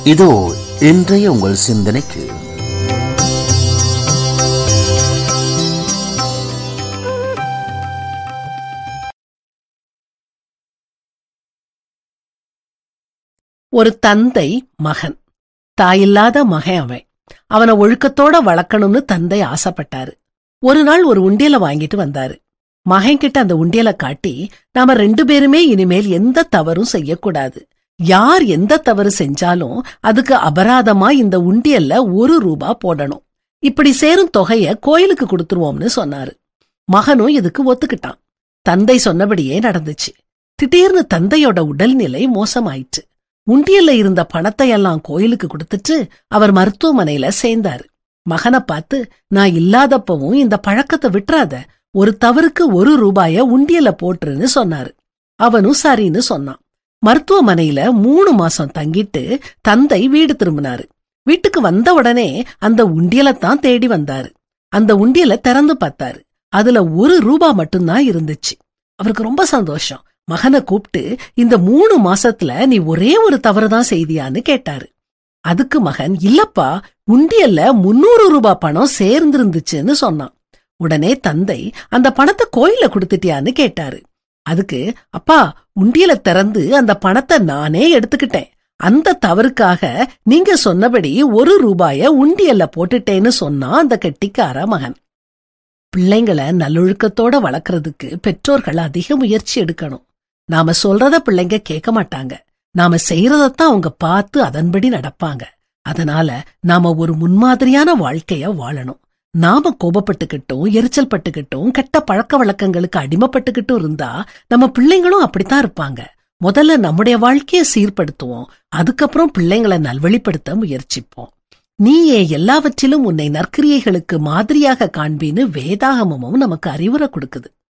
இதோ இன்றைய உங்கள் சிந்தனைக்கு ஒரு தந்தை மகன். தாயில்லாத மகன் அவனை ஒழுக்கத்தோட வளர்க்கணும்னு தந்தை ஆசைப்பட்டாரு. ஒரு நாள் ஒரு உண்டியலை வாங்கிட்டு வந்தாரு. மகன் கிட்ட அந்த உண்டியலை காட்டி, நாம 2 பேருமே இனிமேல் எந்த தவறும் செய்யக்கூடாது. யார் எந்த தவறு செஞ்சாலும் அதுக்கு அபராதமா இந்த உண்டியல்ல 1 ரூபா போடணும். இப்படி சேரும் தொகைய கோயிலுக்கு கொடுத்துருவோம்னு சொன்னாரு. மகனும் இதுக்கு ஒத்துக்கிட்டான். தந்தை சொன்னபடியே நடந்துச்சு. திடீர்னு தந்தையோட உடல்நிலை மோசமாயிற்று. உண்டியல்ல இருந்த பணத்தை எல்லாம் கோயிலுக்கு கொடுத்துட்டு அவர் மருத்துவமனையில சேர்ந்தாரு. மகனை பார்த்து, நான் இல்லாதப்பவும் இந்த பழக்கத்தை விட்டுறாத, ஒரு தவறுக்கு 1 ரூபாய உண்டியல போட்டுருன்னு சொன்னாரு. அவனும் சரின்னு சொன்னான். மருத்துவமனையில 3 மாசம் தங்கிட்டு தந்தை வீடு திரும்பினாரு. வீட்டுக்கு வந்த உடனே அந்த உண்டியலைத்தான் தேடி வந்தாரு. அந்த உண்டியலை திறந்து பார்த்தாரு. அதுல 1 ரூபா மட்டும்தான் இருந்துச்சு. அவருக்கு ரொம்ப சந்தோஷம். மகனை கூப்பிட்டு, இந்த 3 மாசத்துல நீ ஒரே ஒரு தவறுதான் செய்தியான்னு கேட்டாரு. அதுக்கு மகன், இல்லப்பா, உண்டியல்ல 300 ரூபாய் பணம் சேர்ந்திருந்துச்சுன்னு சொன்னான். உடனே தந்தை, அந்த பணத்தை கோயில கொடுத்துட்டியான்னு கேட்டாரு. அதுக்கு, அப்பா, உண்டியலை திறந்து அந்த பணத்தை நானே எடுத்துக்கிட்டேன். அந்த தவறுக்காக நீங்க சொன்னபடி 1 ரூபாய உண்டியல்ல போட்டுட்டேன்னு சொன்னா அந்த கெட்டிக்கார மகன். பிள்ளைங்களை நல்லொழுக்கத்தோட வளர்க்கறதுக்கு பெற்றோர்கள் அதிக முயற்சி எடுக்கணும். நாம சொல்றத பிள்ளைங்க கேட்க மாட்டாங்க. நாம செய்யறதத்தான் அவங்க பார்த்து அதன்படி நடப்பாங்க. அதனால நாம ஒரு முன்மாதிரியான வாழ்க்கைய வாழணும். நாம கோபப்பட்டுக்கிட்டும், எரிச்சல் பட்டுக்கிட்டும், கெட்ட பழக்க வழக்கங்களுக்கு அடிமைப்பட்டுக்கிட்டும் இருந்தா நம்ம பிள்ளைங்களும் அப்படித்தான் இருப்பாங்க. முதல்ல நம்முடைய வாழ்க்கைய சீர்படுத்துவோம். அதுக்கப்புறம் பிள்ளைங்களை நல்வழிப்படுத்த முயற்சிப்போம். நீயே எல்லாவற்றிலும் உன்னை நற்கிரியைகளுக்கு மாதிரியாக காண்பின்னு வேதாகமமும் நமக்கு அறிவுரை கொடுக்குது.